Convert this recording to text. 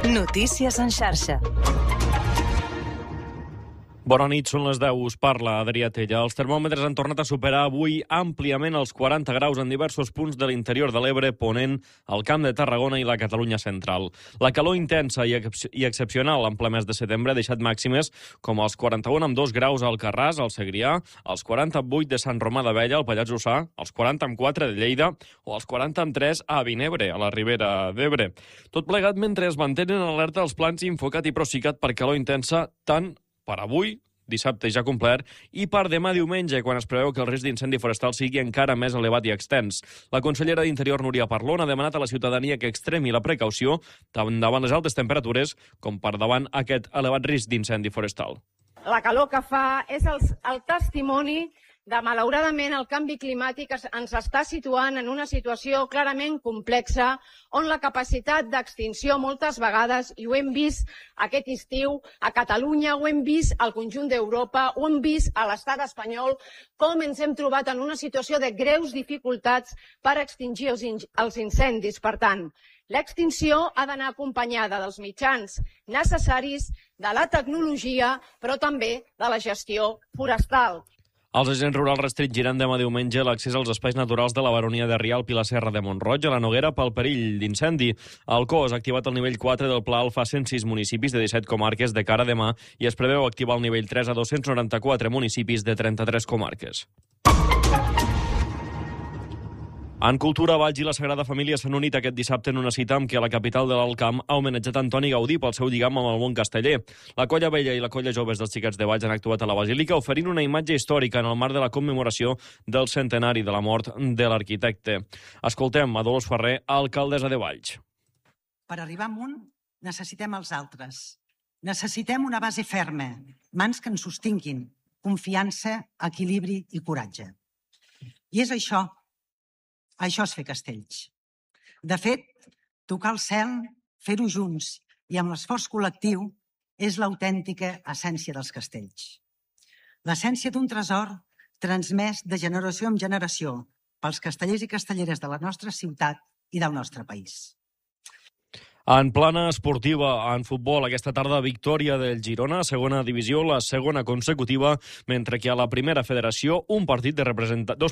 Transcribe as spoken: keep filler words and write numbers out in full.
Notícies en xarxa. Bona nit, són les deu, us parla Adrià Tella. Els termòmetres han tornat a superar avui àmpliament els quaranta graus en diversos punts de l'interior de l'Ebre, Ponent, el Camp de Tarragona i la Catalunya central. La calor intensa i, ex i excepcional en ple mes de setembre ha deixat màximes com els quaranta-un amb dos graus al Carràs, al Segrià, els quaranta-vuit de Sant Romà d'Abella, al Pallars Jussà, els quaranta amb quatre de Lleida o els quaranta amb tres a Vinebre, a la Ribera d'Ebre. Tot plegat mentre es mantenen en alerta els plans Infocat i Procicat per calor intensa tant per avui, dissabte ja complert, i per demà diumenge, quan es preveu que el risc d'incendi forestal sigui encara més elevat i extens. La consellera d'Interior, Núria Parlon, ha demanat a la ciutadania que extremi la precaució tant davant les altes temperatures com per davant aquest elevat risc d'incendi forestal. La calor que fa és el, el testimoni de, malauradament, el canvi climàtic ens està situant en una situació clarament complexa on la capacitat d'extinció moltes vegades, i ho hem vist aquest estiu a Catalunya, ho hem vist al conjunt d'Europa, ho hem vist a l'estat espanyol, com ens hem trobat en una situació de greus dificultats per extingir els, in els incendis. Per tant, l'extinció ha d'anar acompanyada dels mitjans necessaris, de la tecnologia, però també de la gestió forestal. Els agents rurals restringiran demà diumenge l'accés als espais naturals de la Baronia de Rialp i la Serra de Mont-roig a la Noguera pel perill d'incendi. El cos ha activat el nivell quatre del Pla Alfa a cent sis municipis de disset comarques de cara a demà i es preveu activar el nivell tres a dos-cents noranta-quatre municipis de trenta-tres comarques. En cultura, Valls i la Sagrada Família s'han unit aquest dissabte en una cita amb què la capital de l'Alt Camp ha homenatjat Antoni Gaudí pel seu lligam amb el món casteller. La Colla Vella i la Colla Joves dels Xiquets de Valls han actuat a la Basílica oferint una imatge històrica en el marc de la commemoració del centenari de la mort de l'arquitecte. Escoltem a Dolors Ferrer, alcaldessa de Valls. Per arribar amunt necessitem els altres. Necessitem una base ferma, mans que ens sostinguin, confiança, equilibri i coratge. I és això. Això és fer castells. De fet, tocar el cel, fer-ho junts i amb l'esforç col·lectiu és l'autèntica essència dels castells. L'essència d'un tresor transmès de generació en generació pels castellers i castelleres de la nostra ciutat i del nostre país. En plana esportiva, en futbol, aquesta tarda victòria del Girona, segona divisió, la segona consecutiva, mentre que a la primera federació un partit de representa... dos